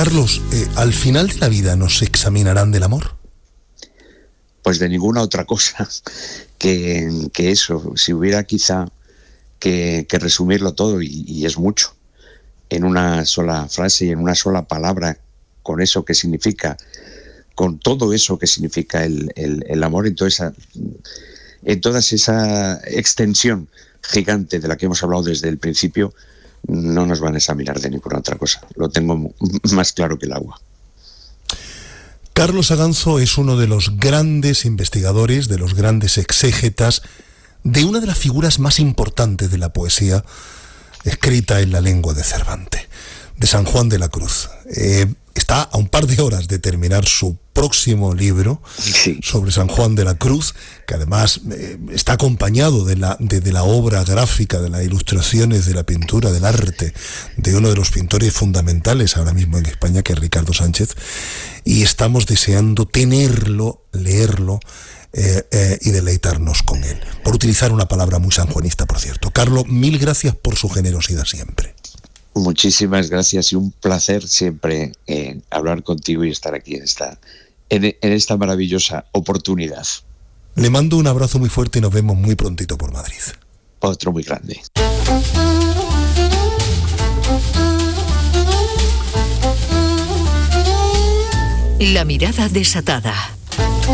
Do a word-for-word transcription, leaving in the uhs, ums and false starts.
Carlos, eh, ¿al final de la vida nos examinarán del amor? Pues de ninguna otra cosa que, que eso. Si hubiera quizá que, que resumirlo todo, y, y es mucho, en una sola frase y en una sola palabra, con eso que significa, con todo eso que significa el, el, el amor, en toda esa, en toda esa extensión gigante de la que hemos hablado desde el principio, no nos van a examinar de ninguna otra cosa. Lo tengo más claro que el agua. Carlos Aganzo es uno de los grandes investigadores, de los grandes exégetas, de una de las figuras más importantes de la poesía escrita en la lengua de Cervantes, de San Juan de la Cruz. Eh, está a un par de horas de terminar su próximo libro, sí, sobre San Juan de la Cruz, que además eh, está acompañado de la, de, de la obra gráfica, de las ilustraciones, de la pintura, del arte, de uno de los pintores fundamentales ahora mismo en España, que es Ricardo Sánchez, y estamos deseando tenerlo, leerlo, Eh, eh, y deleitarnos con él, por utilizar una palabra muy sanjuanista, por cierto. Carlos, mil gracias por su generosidad siempre. Muchísimas gracias y un placer siempre eh, hablar contigo y estar aquí en esta, en, en esta maravillosa oportunidad. Le mando un abrazo muy fuerte y nos vemos muy prontito por Madrid. Otro muy grande. La mirada desatada.